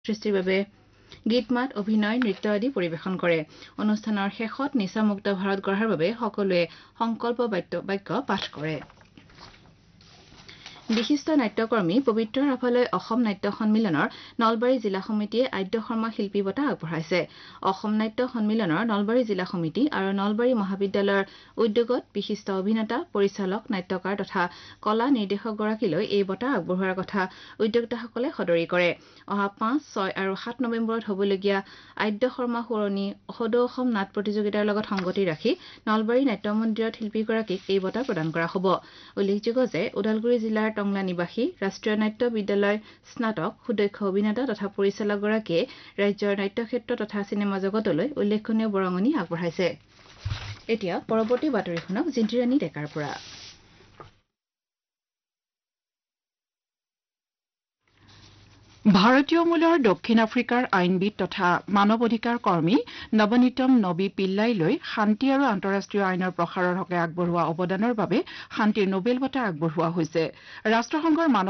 সৃষ্টিৰ বাবে গীত মাত অভিনয় নৃত্য আদি পৰিৱেশন কৰে অনুষ্ঠানৰ শেষত নিচামুক্ত ভাৰত গঢ়াৰ বাবে সকলোৱে সংকল্প বাক্য পাঠ কৰে বিশিষ্ট নাট্যকৰ্মী পবিত্ৰ ৰাভালৈ অসম নাট্য সন্মিলনৰ নলবাৰী জিলা সমিতিয়ে আদ্য শৰ্মা শিল্পী বঁটা আগবঢ়াইছে অসম নাট্য সন্মিলনৰ নলবাৰী জিলা সমিতি আৰু নলবাৰী মহাবিদ্যালয়ৰ উদ্যোগত বিশিষ্ট অভিনেতা পৰিচালক নাট্যকাৰ তথা কলা নিৰ্দেশকগৰাকীলৈ এই বঁটা আগবঢ়োৱাৰ কথা উদ্যোক্তাসকলে সদৰি কৰে অহা 5, 6 আৰু 7 নৱেম্বৰত হ'বলগীয়া আদ্য শৰ্মা সুৰণি সদৌ অসম নাট প্ৰতিযোগিতাৰ লগত সংগতি ৰাখি নলবাৰী নাট্য মন্দিৰত শিল্পীগৰাকীক এই বঁটা প্ৰদান কৰা হ'ব উল্লেখযোগ্য যে ওদালগুৰি জিলাৰ টংলা নিবাসী ৰাষ্ট্ৰীয় নাট্য বিদ্যালয় স্নাতক সুদক্ষ অভিনেতা তথা পৰিচালকগৰাকীয়ে ৰাজ্যৰ নাট্যক্ষেত্ৰ তথা চিনেমা জগতলৈ উল্লেখনীয় বৰঙণি আগবঢ়াইছে এতিয়া পৰৱৰ্তী বাতৰি শুনক জিন্তিৰাণী ডেকাৰ পৰা ভাৰতীয় মূলৰ দক্ষিণ আফ্ৰিকাৰ আইনবিদ তথা মানৱ অধিকাৰ কৰ্মী নৱনীতম নবী পিল্লাইলৈ শান্তি আৰু আন্তঃৰাষ্ট্ৰীয় আইনৰ প্ৰসাৰৰ হকে আগবঢ়োৱা অৱদানৰ বাবে শান্তিৰ নোবেল বঁটা আগবঢ়োৱা হৈছে ৰাষ্ট্ৰসংঘৰ